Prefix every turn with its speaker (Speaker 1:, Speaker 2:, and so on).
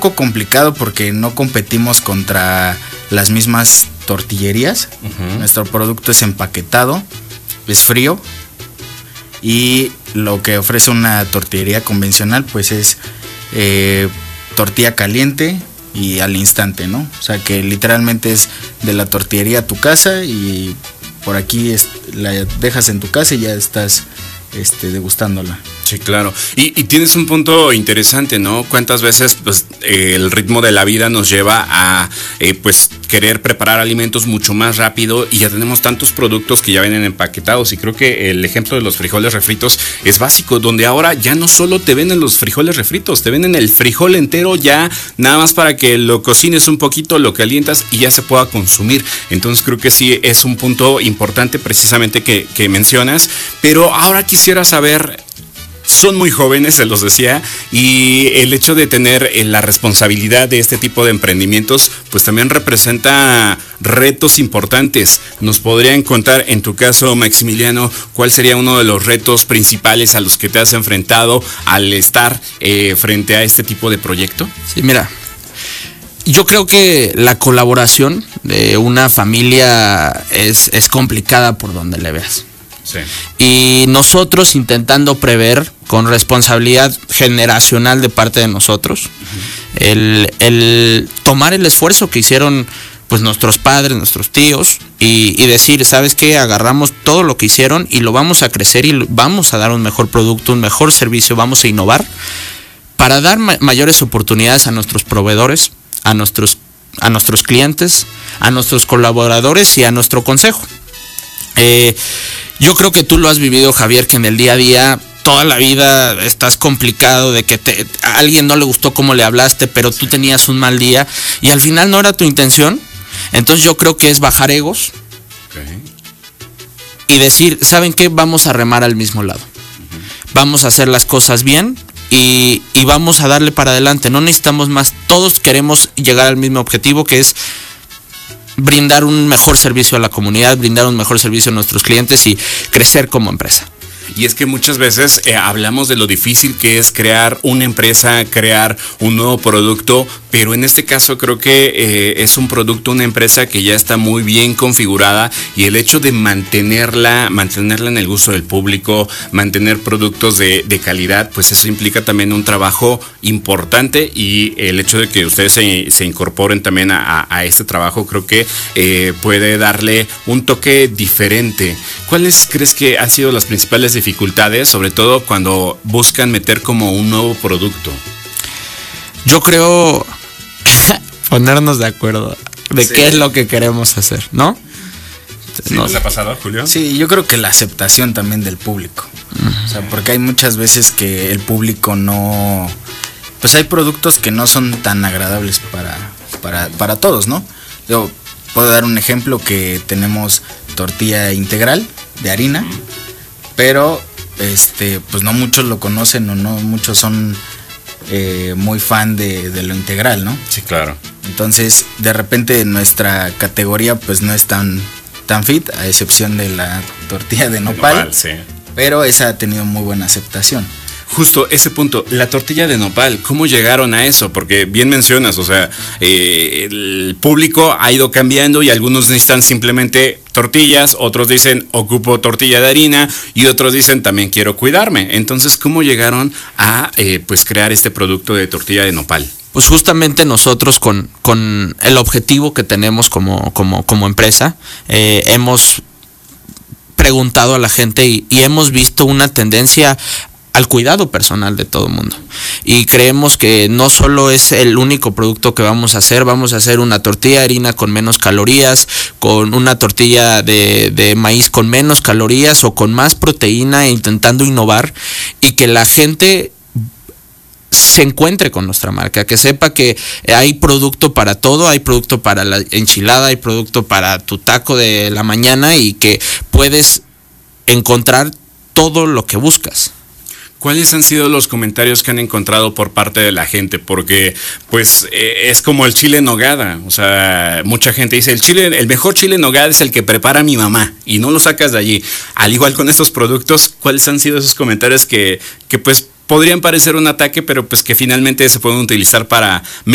Speaker 1: poco complicado porque no competimos contra las mismas tortillerías. Nuestro producto es empaquetado, es frío, y lo que ofrece una tortillería convencional pues es tortilla caliente y al instante, ¿no? O sea que literalmente es de la tortillería a tu casa, y por aquí la dejas en tu casa y ya estás degustándola.
Speaker 2: Sí, claro. Y tienes un punto interesante, ¿no? ¿Cuántas veces pues, el ritmo de la vida nos lleva a pues querer preparar alimentos mucho más rápido, y ya tenemos tantos productos que ya vienen empaquetados? Y creo que el ejemplo de los frijoles refritos es básico, donde ahora ya no solo te venden los frijoles refritos, te venden el frijol entero ya, nada más para que lo cocines un poquito, lo calientas y ya se pueda consumir. Entonces creo que sí es un punto importante precisamente que mencionas. Pero ahora quisiera saber, son muy jóvenes, se los decía, y el hecho de tener la responsabilidad de este tipo de emprendimientos pues también representa retos importantes. ¿Nos podrían contar, en tu caso, Maximiliano, cuál sería uno de los retos principales a los que te has enfrentado al estar frente a este tipo de proyecto?
Speaker 3: Sí, mira, yo creo que la colaboración de una familia es complicada por donde le veas.
Speaker 2: Sí.
Speaker 3: Y nosotros intentando prever con responsabilidad generacional de parte de nosotros, el tomar el esfuerzo que hicieron pues nuestros padres, nuestros tíos, y decir, ¿sabes qué? Agarramos todo lo que hicieron y lo vamos a crecer y vamos a dar un mejor producto, un mejor servicio, vamos a innovar para dar mayores oportunidades a nuestros proveedores, a nuestros clientes, a nuestros colaboradores y a nuestro consejo. Yo creo que tú lo has vivido, Javier, que en el día a día, toda la vida estás complicado de que a alguien no le gustó cómo le hablaste, pero tú tenías un mal día y al final no era tu intención. Entonces yo creo que es bajar egos, y decir, ¿saben qué? Vamos a remar al mismo lado. Vamos a hacer las cosas bien y vamos a darle para adelante. No necesitamos más. Todos queremos llegar al mismo objetivo, que es brindar un mejor servicio a la comunidad, brindar un mejor servicio a nuestros clientes y crecer como empresa.
Speaker 2: Y es que muchas veces hablamos de lo difícil que es crear una empresa, crear un nuevo producto, pero en este caso creo que es un producto, una empresa que ya está muy bien configurada, y el hecho de mantenerla en el gusto del público, mantener productos de calidad, pues eso implica también un trabajo importante, y el hecho de que ustedes se incorporen también a este trabajo creo que puede darle un toque diferente. ¿Cuáles crees que han sido las principales dificultades, sobre todo cuando buscan meter como un nuevo producto?
Speaker 3: Yo creo ponernos de acuerdo de qué es lo que queremos hacer, ¿no?
Speaker 2: ¿Sí nos ha pasado, Julio?
Speaker 1: Sí, yo creo que la aceptación también del público. O sea, porque hay muchas veces que el público no... Pues hay productos que no son tan agradables para todos, ¿no? Yo puedo dar un ejemplo, que tenemos tortilla integral de harina, pero pues no muchos lo conocen, o no muchos son muy fan de lo integral, ¿no?
Speaker 2: Sí, claro.
Speaker 1: Entonces, de repente nuestra categoría pues no es tan fit, a excepción de la tortilla de nopal,
Speaker 2: sí.
Speaker 1: Pero esa ha tenido muy buena aceptación.
Speaker 2: Justo ese punto, la tortilla de nopal, ¿cómo llegaron a eso? Porque bien mencionas, o sea, el público ha ido cambiando, y algunos necesitan simplemente tortillas, otros dicen ocupo tortilla de harina, y otros dicen también quiero cuidarme. Entonces, ¿cómo llegaron a pues crear este producto de tortilla de nopal?
Speaker 3: Pues justamente nosotros con el objetivo que tenemos como empresa, hemos preguntado a la gente y hemos visto una tendencia al cuidado personal de todo el mundo. Y creemos que no solo es el único producto que vamos a hacer una tortilla de harina con menos calorías, con una tortilla de maíz con menos calorías o con más proteína, intentando innovar, y que la gente se encuentre con nuestra marca, que sepa que hay producto para todo, hay producto para la enchilada, hay producto para tu taco de la mañana, y que puedes encontrar todo lo que buscas.
Speaker 2: ¿Cuáles han sido los comentarios que han encontrado por parte de la gente? Porque pues es como el chile en nogada, o sea, mucha gente dice el mejor chile en nogada es el que prepara mi mamá, y no lo sacas de allí. Al igual con estos productos, ¿cuáles han sido esos comentarios que pues podrían parecer un ataque, pero pues que finalmente se pueden utilizar para